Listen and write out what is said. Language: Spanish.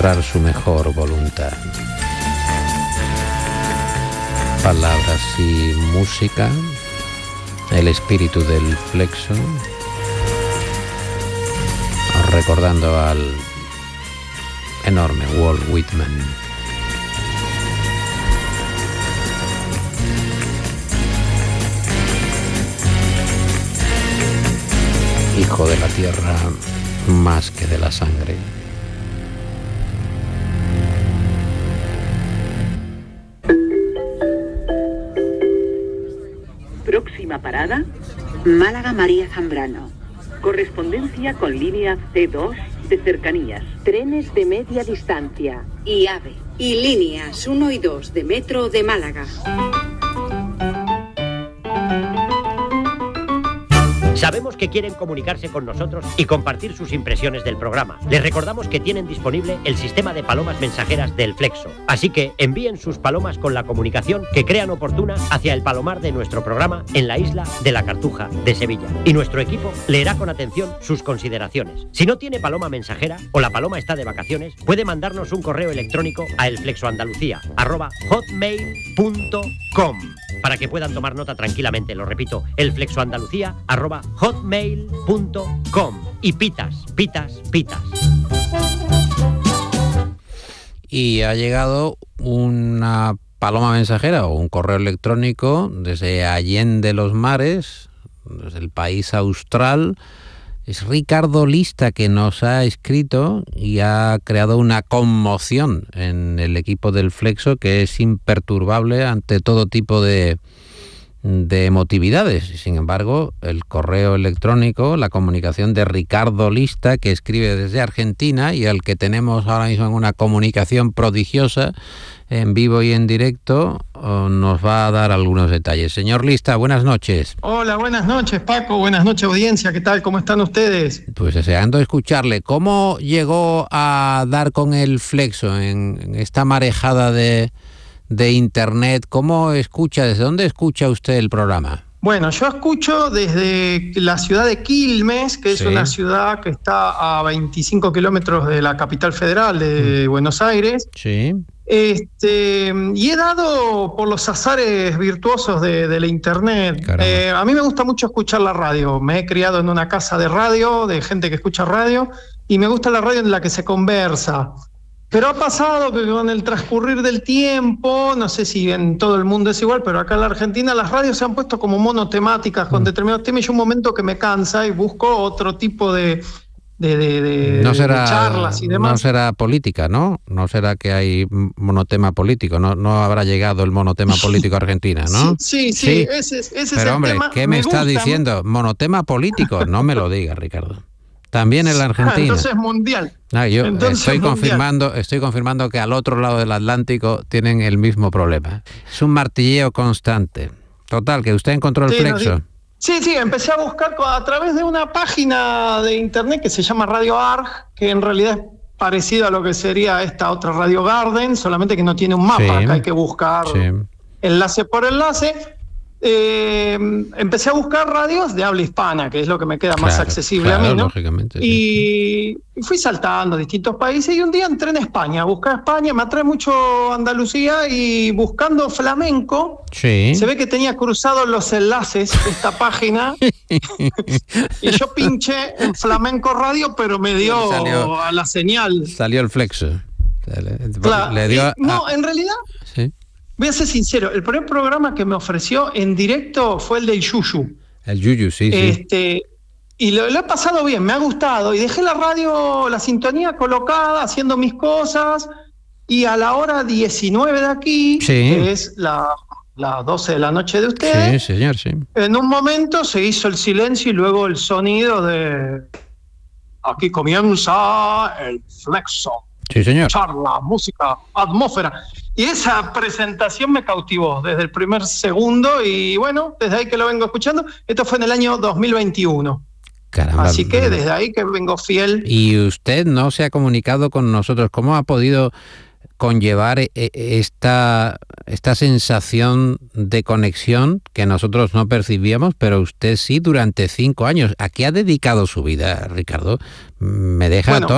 mostrar su mejor voluntad. Palabras y música, el espíritu del Flexo, recordando al enorme Walt Whitman. Hijo de la tierra más que de la sangre. Próxima parada, Málaga María Zambrano. Correspondencia con línea C2 de cercanías. Trenes de media distancia y AVE. Y líneas 1 y 2 de metro de Málaga. Sabemos que quieren comunicarse con nosotros y compartir sus impresiones del programa. Les recordamos que tienen disponible el sistema de palomas mensajeras del Flexo. Así que envíen sus palomas con la comunicación que crean oportuna hacia el palomar de nuestro programa en la isla de la Cartuja de Sevilla. Y nuestro equipo leerá con atención sus consideraciones. Si no tiene paloma mensajera o la paloma está de vacaciones, puede mandarnos un correo electrónico a elflexoandalucía@hotmail.com para que puedan tomar nota tranquilamente. Lo repito, elflexoandalucía@hotmail.com. Y pitas, pitas, pitas. Y ha llegado una paloma mensajera o un correo electrónico desde Allende los Mares, desde el país austral. Es Ricardo Lista que nos ha escrito y ha creado una conmoción en el equipo del Flexo, que es imperturbable ante todo tipo de emotividades. Sin embargo, el correo electrónico, la comunicación de Ricardo Lista, que escribe desde Argentina y al que tenemos ahora mismo en una comunicación prodigiosa, en vivo y en directo, nos va a dar algunos detalles. Señor Lista, buenas noches. Hola, buenas noches, Paco. Buenas noches, audiencia. ¿Qué tal? ¿Cómo están ustedes? Pues deseando escucharle. ¿Cómo llegó a dar con el Flexo en esta marejada de internet? ¿Cómo escucha? ¿Desde dónde escucha usted el programa? Bueno, yo escucho desde la ciudad de Quilmes, que es una ciudad que está a 25 kilómetros de la capital federal de Buenos Aires. Sí. Y he dado por los azares virtuosos de la internet. A mí me gusta mucho escuchar la radio. Me he criado en una casa de radio, de gente que escucha radio, y me gusta la radio en la que se conversa. Pero ha pasado que con el transcurrir del tiempo, no sé si en todo el mundo es igual, pero acá en la Argentina las radios se han puesto como monotemáticas con determinados temas, y yo un momento que me cansa y busco otro tipo de charlas y demás. No será política, ¿no? No será que hay monotema político, no habrá llegado el monotema político a Argentina, ¿no? Sí, ese es el tema. Pero hombre, ¿qué me está diciendo? ¿Monotema político? No me lo diga, Ricardo. También en la Argentina. Entonces es mundial. Yo estoy confirmando que al otro lado del Atlántico tienen el mismo problema. Es un martilleo constante. Total, que usted encontró el Flexo. Sí, empecé a buscar a través de una página de internet que se llama Radio Arg, que en realidad es parecido a lo que sería esta otra Radio Garden, solamente que no tiene un mapa, acá hay que buscar enlace por enlace. Empecé a buscar radios de habla hispana, que es lo que me queda más accesible a mí, ¿no? Lógicamente, y fui saltando a distintos países y un día entré en España, busqué España, me atrae mucho Andalucía y buscando flamenco, se ve que tenía cruzados los enlaces de esta página y yo pinché en Flamenco Radio, pero me dio a la señal. Salió el Flexo. Claro, le dio en realidad... Sí. Voy a ser sincero, el primer programa que me ofreció en directo fue el del Yuyu. El Yuyu, sí. Y lo he pasado bien, me ha gustado. Y dejé la radio, la sintonía colocada, haciendo mis cosas. Y a la hora 19 de aquí, que es las 12 de la noche de ustedes, sí, señor, sí. En un momento se hizo el silencio y luego el sonido de... Aquí comienza el Flexo. Sí, señor. Charla, música, atmósfera. Y esa presentación me cautivó desde el primer segundo y bueno, desde ahí que lo vengo escuchando. Esto fue en el año 2021. Caramba. Así que desde ahí que vengo fiel. Y usted no se ha comunicado con nosotros. ¿Cómo ha podido conllevar esta sensación de conexión que nosotros no percibíamos, pero usted sí durante 5 años? ¿A qué ha dedicado su vida, Ricardo? Me deja